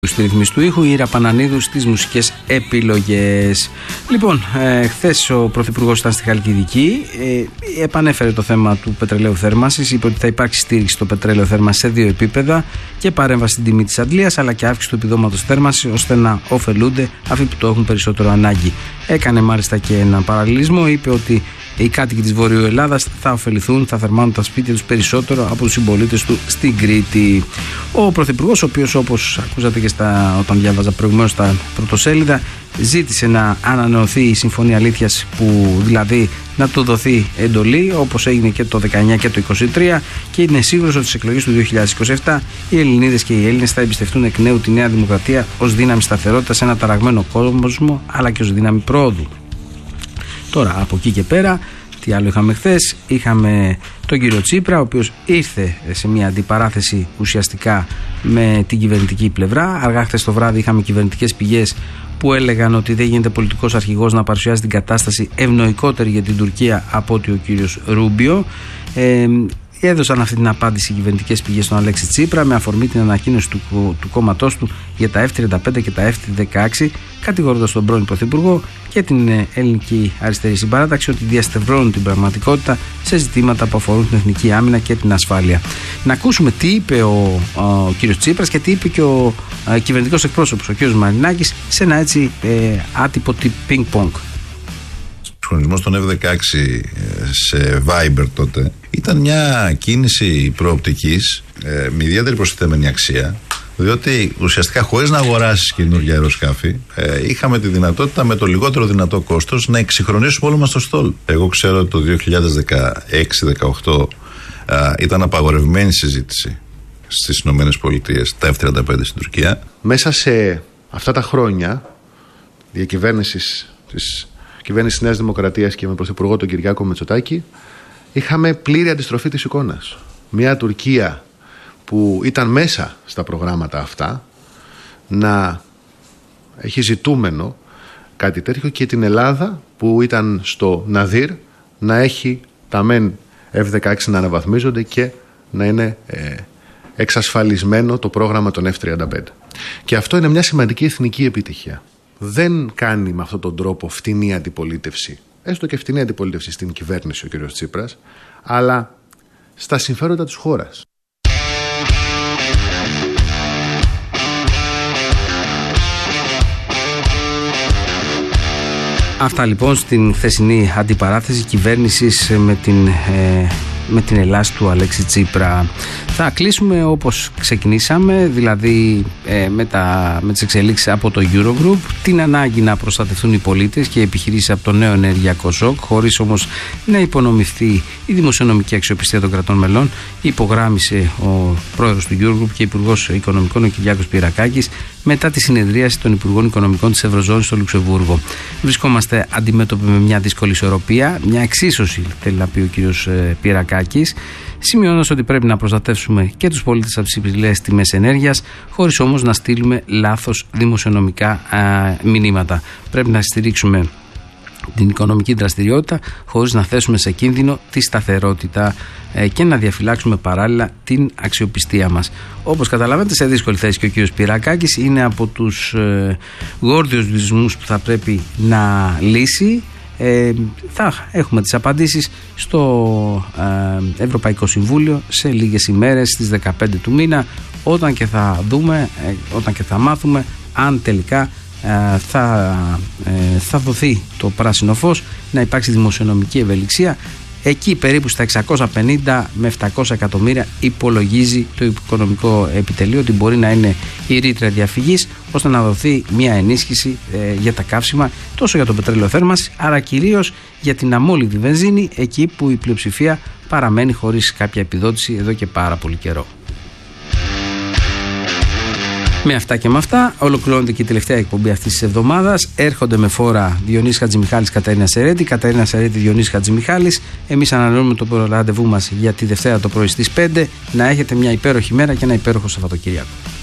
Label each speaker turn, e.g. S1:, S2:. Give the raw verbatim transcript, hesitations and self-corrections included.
S1: Στη ρυθμίση του ήχου, η Ήρα Πανανίδου στις μουσικές επιλογές. Λοιπόν, ε, χθες ο Πρωθυπουργός ήταν στη Χαλκιδική, ε, επανέφερε το θέμα του πετρελαίου θέρμανσης, είπε ότι θα υπάρξει στήριξη στο πετρέλαιο θέρμανσης σε δύο επίπεδα και παρέμβαση στην τιμή της αντλίας, αλλά και αύξηση του επιδόματος θέρμανσης ώστε να ωφελούνται αυτοί που το έχουν περισσότερο ανάγκη. Έκανε μάλιστα και έναν παραλληλισμό, είπε ότι οι κάτοικοι της Βορείου Ελλάδας θα ωφεληθούν, θα θερμάνουν τα σπίτια τους περισσότερο από τους συμπολίτες του στην Κρήτη. Ο Πρωθυπουργός, ο οποίος, όπως ακούσατε και στα, όταν διάβαζα προηγουμένως στα πρωτοσέλιδα, ζήτησε να ανανεωθεί η Συμφωνία Αλήθειας, που δηλαδή να του δοθεί εντολή, όπως έγινε και το δεκαεννιά και το είκοσι τρία, και είναι σίγουρος ότι στις εκλογές του δύο χιλιάδες είκοσι επτά οι Ελληνίδες και οι Έλληνες θα εμπιστευτούν εκ νέου τη Νέα Δημοκρατία ως δύναμη σταθερότητας σε ένα ταραγμένο κόσμο, αλλά και ως δύναμη πρόοδου. Τώρα, από εκεί και πέρα, τι άλλο είχαμε χθες? Είχαμε τον κύριο Τσίπρα, ο οποίος ήρθε σε μια αντιπαράθεση ουσιαστικά με την κυβερνητική πλευρά. Αργά χθες το βράδυ είχαμε κυβερνητικές πηγές που έλεγαν ότι δεν γίνεται πολιτικός αρχηγός να παρουσιάζει την κατάσταση ευνοϊκότερη για την Τουρκία από ότι ο κύριος Ρούμπιο. Ε, Έδωσαν αυτή την απάντηση οι κυβερνητικές πηγές στον Αλέξη Τσίπρα με αφορμή την ανακοίνωση του, του κόμματός του για τα εφ τριάντα πέντε και τα εφ δεκαέξι, κατηγορώντας τον πρώην Πρωθυπουργό και την ελληνική αριστερή συμπαράταξη ότι διαστευρώνουν την πραγματικότητα σε ζητήματα που αφορούν την εθνική άμυνα και την ασφάλεια. Να ακούσουμε τι είπε ο, ο, ο κύριος Τσίπρας και τι είπε και ο ε, κυβερνητικός εκπρόσωπος, ο κύριος Μαρινάκης, σε ένα έτσι ε, άτυπο πινκ-πονγκ.
S2: Ο χρονισμός των εφ δεκαέξι σε Viber τότε ήταν μια κίνηση προοπτικής ε, με ιδιαίτερη προστιθέμενη αξία, διότι ουσιαστικά χωρίς να αγοράσεις καινούργια αεροσκάφη ε, είχαμε τη δυνατότητα με το λιγότερο δυνατό κόστος να εξυγχρονίσουμε όλο μας το στόλ. Εγώ ξέρω ότι το δύο χιλιάδες δεκαέξι δεκαοκτώ ε, ήταν απαγορευμένη συζήτηση στις Ηνωμένες Πολιτείες τα εφ τριάντα πέντε στην Τουρκία.
S3: Μέσα σε αυτά τα χρόνια διακυβέρνησης της κυβέρνηση Νέας Δημοκρατίας και με πρωθυπουργό τον Κυριάκο Μητσοτάκη, είχαμε πλήρη αντιστροφή της εικόνας. Μια Τουρκία που ήταν μέσα στα προγράμματα αυτά να έχει ζητούμενο κάτι τέτοιο, και την Ελλάδα που ήταν στο ναδύρ να έχει τα μεν εφ δεκαέξι να αναβαθμίζονται και να είναι ε, εξασφαλισμένο το πρόγραμμα των εφ τριάντα πέντε. Και αυτό είναι μια σημαντική εθνική επιτυχία. Δεν κάνει με αυτόν τον τρόπο φτηνή αντιπολίτευση, έστω και φτηνή αντιπολίτευση στην κυβέρνηση ο κ. Τσίπρας, αλλά στα συμφέροντα της χώρας.
S1: Αυτά λοιπόν στην χθεσινή αντιπαράθεση κυβέρνησης με την, ε, με την Ελλάς του Αλέξη Τσίπρα. Θα κλείσουμε όπως ξεκινήσαμε, δηλαδή ε, με, τα, με τις εξελίξεις από το Eurogroup, την ανάγκη να προστατευτούν οι πολίτες και οι επιχειρήσεις από το νέο ενεργειακό σοκ, χωρίς όμως να υπονομηθεί η δημοσιονομική αξιοπιστία των κρατών μελών, υπογράμμισε ο πρόεδρος του Eurogroup και υπουργός Οικονομικών, ο Κυριάκος Πυρακάκης, μετά τη συνεδρίαση των Υπουργών Οικονομικών της Ευρωζώνης στο Λουξεμβούργο. Βρισκόμαστε αντιμέτωποι με μια δύσκολη ισορροπία, μια εξίσωση, θέλει να πει ο κύριος Πυρακάκης, σημειώνοντας ότι πρέπει να προστατεύσουμε και τους πολίτες από τις υψηλές τιμές ενέργειας, χωρίς όμως να στείλουμε λάθος δημοσιονομικά α, μηνύματα. Πρέπει να στηρίξουμε την οικονομική δραστηριότητα χωρίς να θέσουμε σε κίνδυνο τη σταθερότητα ε, και να διαφυλάξουμε παράλληλα την αξιοπιστία μας. Όπως καταλαβαίνετε, σε δύσκολη θέση και ο κύριος Πυρακάκης, είναι από τους ε, γόρδιους δυσμούς που θα πρέπει να λύσει. Ε, θα έχουμε τις απαντήσεις στο ε, Ευρωπαϊκό Συμβούλιο σε λίγες ημέρες, στις δεκαπέντε του μήνα, όταν και θα δούμε, ε, όταν και θα μάθουμε αν τελικά ε, θα, ε, θα δοθεί το πράσινο φως να υπάρξει δημοσιονομική ευελιξία. Εκεί περίπου στα εξακόσια πενήντα με επτακόσια εκατομμύρια υπολογίζει το οικονομικό επιτελείο ότι μπορεί να είναι η ρήτρα διαφυγής, ώστε να δοθεί μια ενίσχυση ε, για τα καύσιμα, τόσο για το πετρέλαιο θέρμανσης, αλλά κυρίως για την αμόλυβδη βενζίνη, εκεί που η πλειοψηφία παραμένει χωρίς κάποια επιδότηση εδώ και πάρα πολύ καιρό. Με αυτά και με αυτά ολοκληρώνεται και η τελευταία εκπομπή αυτής της εβδομάδας. Έρχονται με φόρα Διονύσης Χατζημιχάλης, Κατερίνα Σερέτη, Κατερίνα Σερέτη, Διονύσης Χατζημιχάλης. Εμείς ανανεώνουμε το ραντεβού μας για τη Δευτέρα το πρωί στις πέντε. Να έχετε μια υπέροχη μέρα και ένα υπέροχο Σαββατοκύριακο.